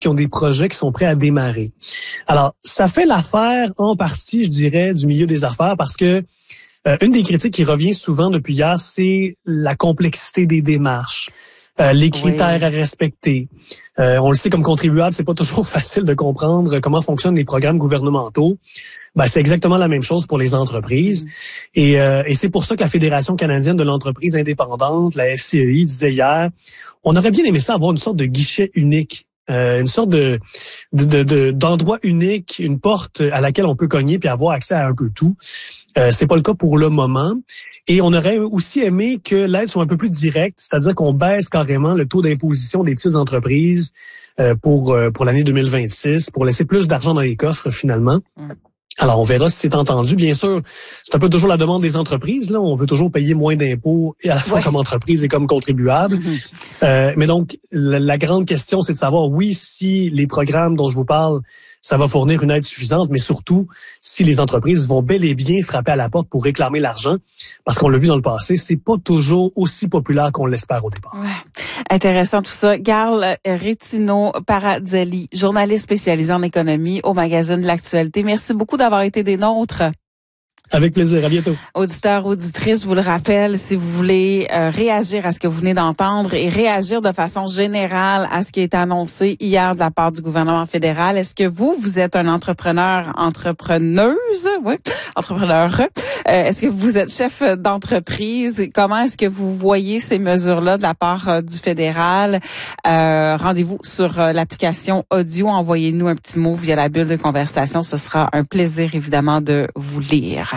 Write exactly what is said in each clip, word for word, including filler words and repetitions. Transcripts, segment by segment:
qui ont des projets qui sont prêts à démarrer. Alors, ça fait l'affaire en partie, je dirais, du milieu des affaires parce que euh, une des critiques qui revient souvent depuis hier, c'est la complexité des démarches. Euh, les critères oui. à respecter. Euh, on le sait comme contribuable, c'est pas toujours facile de comprendre comment fonctionnent les programmes gouvernementaux. Ben, c'est exactement la même chose pour les entreprises. Mmh. Et, euh, et c'est pour ça que la Fédération canadienne de l'entreprise indépendante, la F C E I, disait hier, on aurait bien aimé ça avoir une sorte de guichet unique. Euh, une sorte de, de, de, de d'endroit unique, une porte à laquelle on peut cogner puis avoir accès à un peu tout. Euh, c'est pas le cas pour le moment. Et on aurait aussi aimé que l'aide soit un peu plus directe, c'est-à-dire qu'on baisse carrément le taux d'imposition des petites entreprises euh, pour euh, pour l'année deux mille vingt-six, pour laisser plus d'argent dans les coffres finalement. Mmh. Alors, on verra si c'est entendu. Bien sûr, c'est un peu toujours la demande des entreprises. Là, on veut toujours payer moins d'impôts, et à la fois ouais. comme entreprise et comme contribuable. Mm-hmm. Euh, mais donc, la, la grande question, c'est de savoir, oui, si les programmes dont je vous parle, ça va fournir une aide suffisante, mais surtout, si les entreprises vont bel et bien frapper à la porte pour réclamer l'argent, parce qu'on l'a vu dans le passé, c'est pas toujours aussi populaire qu'on l'espère au départ. Ouais. Intéressant tout ça. Carl Retino Paradzelli, journaliste spécialisé en économie au magazine de l'Actualité. Merci beaucoup d'avoir été des nôtres. Avec plaisir. À bientôt. Auditeurs, auditrices, je vous le rappelle, si vous voulez euh, réagir à ce que vous venez d'entendre et réagir de façon générale à ce qui a été annoncé hier de la part du gouvernement fédéral, est-ce que vous, vous êtes un entrepreneur, entrepreneuse, oui, entrepreneur, euh, est-ce que vous êtes chef d'entreprise? Comment est-ce que vous voyez ces mesures-là de la part euh, du fédéral? Euh, rendez-vous sur euh, l'application audio, envoyez-nous un petit mot via la bulle de conversation, ce sera un plaisir évidemment de vous lire.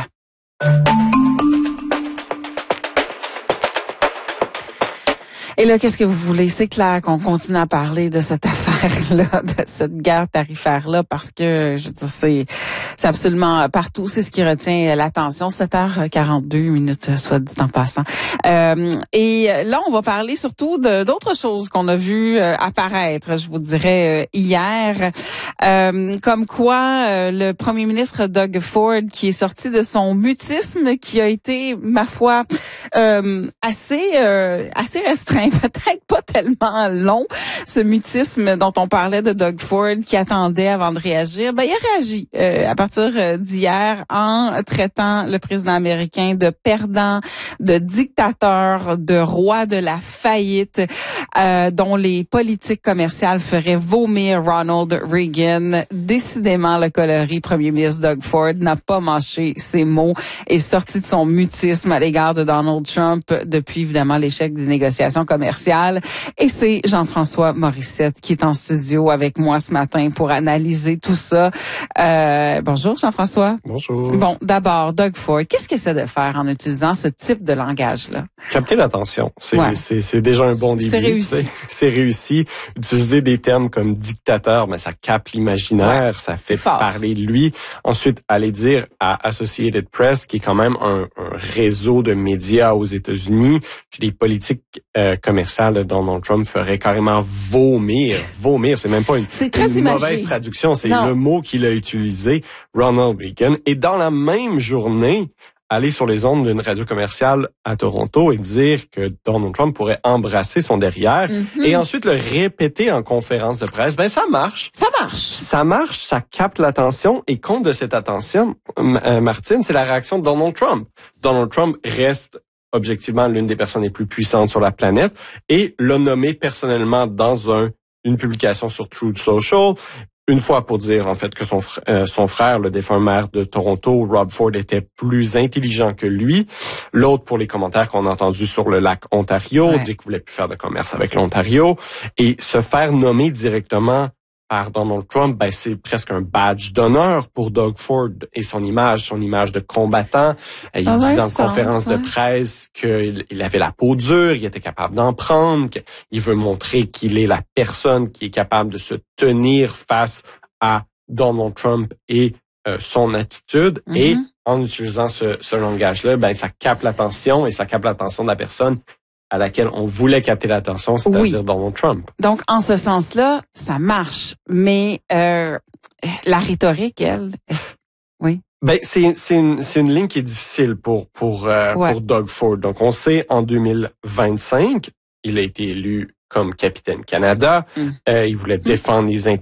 Et là, qu'est-ce que vous voulez? C'est clair qu'on continue à parler de cette affaire-là, de cette guerre tarifaire-là, parce que, je veux dire, c'est, c'est absolument partout. C'est ce qui retient l'attention. sept heures quarante-deux minutes, soit dit en passant. Euh, et là, on va parler surtout de, d'autres choses qu'on a vues apparaître, je vous dirais, hier. Euh, comme quoi, euh, le premier ministre Doug Ford, qui est sorti de son mutisme, qui a été, ma foi, euh, assez, euh, assez restreint, peut-être pas tellement long, ce mutisme dont on parlait de Doug Ford qui attendait avant de réagir, ben il a réagi euh, à partir d'hier en traitant le président américain de perdant, de dictateur, de roi de la faillite, euh, dont les politiques commerciales feraient vomir Ronald Reagan. Décidément, le coloris premier ministre Doug Ford n'a pas mâché ses mots et sorti de son mutisme à l'égard de Donald Trump depuis évidemment l'échec des négociations commerciales. Et c'est Jean-François Morissette qui est en studio avec moi ce matin pour analyser tout ça. Euh, bonjour Jean-François. Bonjour. Bon, d'abord, Doug Ford, qu'est-ce qu'il essaie de faire en utilisant ce type de langage-là? Capter l'attention. C'est, ouais. c'est, c'est déjà un bon début. C'est réussi. C'est, c'est réussi. Utiliser des termes comme dictateur, mais ça capte l'imaginaire, ouais. ça fait parler de lui. Ensuite, aller dire à Associated Press, qui est quand même un, un réseau de médias aux États-Unis, que les politiques euh, commerciales de Donald Trump feraient carrément vomir. Vomir, c'est même pas une, c'est très une mauvaise traduction, c'est non. le mot qu'il a utilisé, Ronald Reagan. Et dans la même journée, aller sur les ondes d'une radio commerciale à Toronto et dire que Donald Trump pourrait embrasser son derrière mm-hmm. et ensuite le répéter en conférence de presse, ben ça marche. Ça marche. Ça marche, ça capte l'attention et compte de cette attention, euh, Martine, c'est la réaction de Donald Trump. Donald Trump reste objectivement l'une des personnes les plus puissantes sur la planète et l'a nommé personnellement dans un une publication sur Truth Social. Une fois pour dire en fait que son, euh, son frère, le défunt maire de Toronto, Rob Ford, était plus intelligent que lui. L'autre pour les commentaires qu'on a entendus sur le lac Ontario, ouais. dit qu'il voulait plus faire de commerce avec l'Ontario. Et se faire nommer directement par Donald Trump, ben c'est presque un badge d'honneur pour Doug Ford et son image, son image de combattant. Il ah disait ouais, en sens, conférence ouais. de presse qu'il il avait la peau dure, il était capable d'en prendre, qu'il veut montrer qu'il est la personne qui est capable de se tenir face à Donald Trump et euh, son attitude. Mm-hmm. Et en utilisant ce, ce langage-là, ben ça capte l'attention et ça capte l'attention de la personne à laquelle on voulait capter l'attention, c'est-à-dire oui. Donald Trump. Donc, en ce sens-là, ça marche. Mais euh, la rhétorique, elle, oui. Ben c'est c'est une c'est une ligne qui est difficile pour pour euh, ouais. pour Doug Ford. Donc, on sait en deux mille vingt-cinq, il a été élu comme capitaine Canada. Mm. Euh, il voulait défendre mm. les intérêts